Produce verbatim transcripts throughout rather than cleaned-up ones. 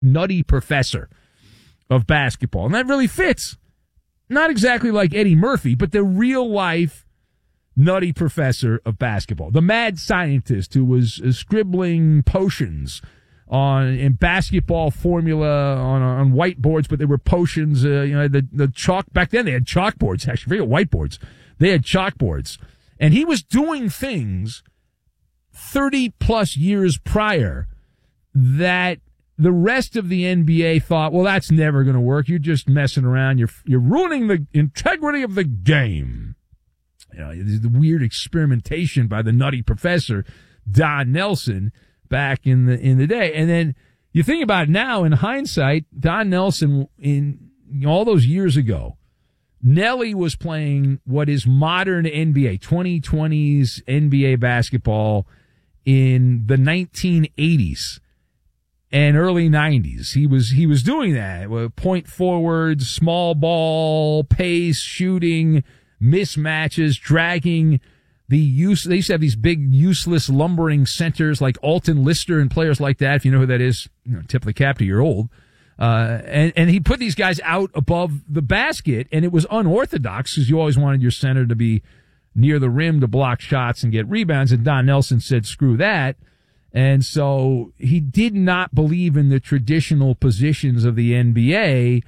nutty professor of basketball. And that really fits. Not exactly like Eddie Murphy, but the real-life nutty professor of basketball. The mad scientist who was uh, scribbling potions on in basketball formula on on whiteboards, but they were potions. Uh, you know, the the chalk back then they had chalkboards. Actually, forget whiteboards. They had chalkboards, and he was doing things thirty plus years prior that the rest of the N B A thought, well, that's never going to work. You're just messing around. You're you're ruining the integrity of the game. You know, the weird experimentation by the nutty professor Don Nelson back in the in the day. And then you think about it now in hindsight, Don Nelson in you know, all those years ago, Nelly was playing what is modern N B A, twenty twenties N B A basketball in the nineteen eighties and early nineties. He was he was doing that. Point forwards, small ball, pace, shooting, mismatches, dragging the use. They used to have these big, useless, lumbering centers like Alton Lister and players like that. If you know who that is, you know, tip of the cap to you're old. Uh, and, and he put these guys out above the basket, and it was unorthodox because you always wanted your center to be near the rim to block shots and get rebounds. And Don Nelson said, screw that. And so he did not believe in the traditional positions of the N B A.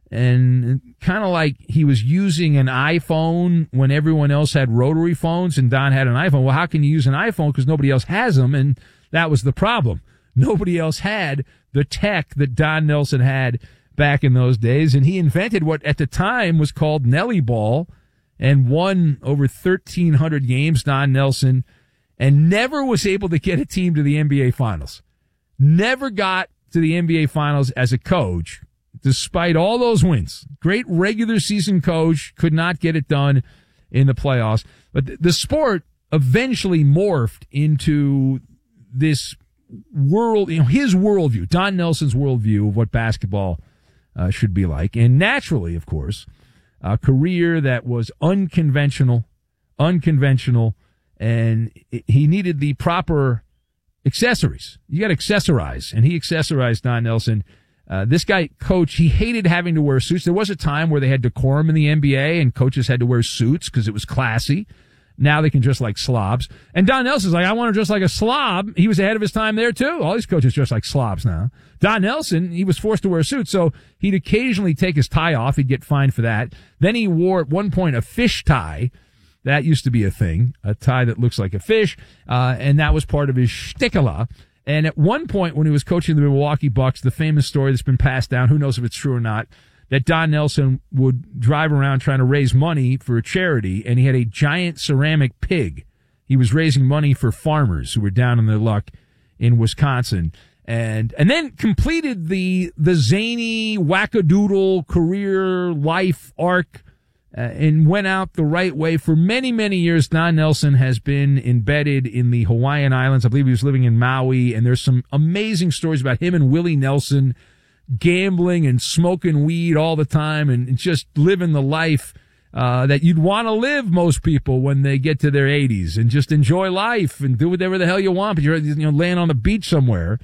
And kind of like he was using an iPhone when everyone else had rotary phones and Don had an iPhone. Well, how can you use an iPhone? Because nobody else has them. And that was the problem. Nobody else had the tech that Don Nelson had back in those days. And he invented what at the time was called Nelly Ball and won over thirteen hundred games, Don Nelson, and never was able to get a team to the N B A Finals. Never got to the N B A Finals as a coach. Despite all those wins, great regular season coach, could not get it done in the playoffs. But the sport eventually morphed into this world, you know, his worldview, Don Nelson's worldview of what basketball uh, should be like. And naturally, of course, a career that was unconventional, unconventional, and he needed the proper accessories. You got to accessorize, and he accessorized Don Nelson. Uh, this guy, coach, he hated having to wear suits. There was a time where they had decorum in the N B A and coaches had to wear suits because it was classy. Now they can dress like slobs. And Don Nelson's like, I want to dress like a slob. He was ahead of his time there too. All these coaches dress like slobs now. Don Nelson, he was forced to wear a suit, so he'd occasionally take his tie off. He'd get fined for that. Then he wore at one point a fish tie. That used to be a thing, a tie that looks like a fish. Uh, and that was part of his shtickala. And at one point when he was coaching the Milwaukee Bucks, the famous story that's been passed down, who knows if it's true or not, that Don Nelson would drive around trying to raise money for a charity, and he had a giant ceramic pig. He was raising money for farmers who were down on their luck in Wisconsin, and and then completed the the zany wackadoodle career life arc uh, and went out the right way. For many, many years, Don Nelson has been embedded in the Hawaiian Islands. I believe he was living in Maui, and there's some amazing stories about him and Willie Nelson gambling and smoking weed all the time and just living the life uh, that you'd want to live, most people, when they get to their eighties, and just enjoy life and do whatever the hell you want, but you're, you know, laying on the beach somewhere.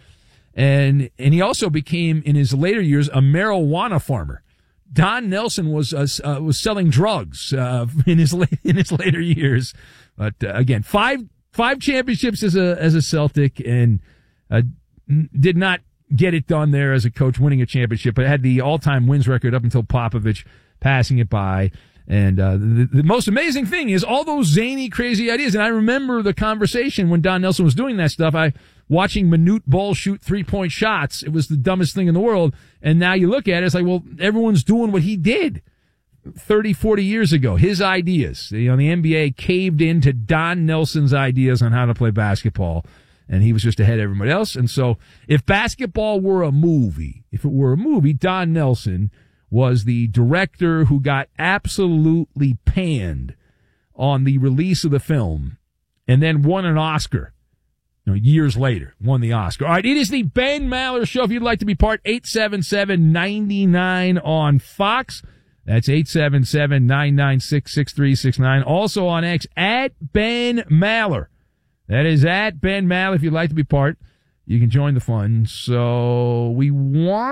And and he also became, in his later years, a marijuana farmer. Don Nelson was uh, uh, was selling drugs uh, in his la- in his later years. But uh, again, five five championships as a as a Celtic, and uh, did not get it done there as a coach, winning a championship, but had the all-time wins record up until Popovich passing it by. And uh, the, the most amazing thing is all those zany, crazy ideas. And I remember the conversation when Don Nelson was doing that stuff. I watching Manute Bol shoot three-point shots. It was the dumbest thing in the world. And now you look at it, it's like, well, everyone's doing what he did thirty, forty years ago. His ideas. You know, the N B A caved into Don Nelson's ideas on how to play basketball. And he was just ahead of everybody else. And so if basketball were a movie, if it were a movie, Don Nelson was the director who got absolutely panned on the release of the film and then won an Oscar. You know, years later, won the Oscar. All right, it is the Ben Maller Show. If you'd like to be part, eight seven seven, nine nine on Fox. That's eight seven seven, nine nine six, six three six nine. Also on X, at Ben Maller. That is at Ben Maller if you'd like to be part. You can join the fun. So we want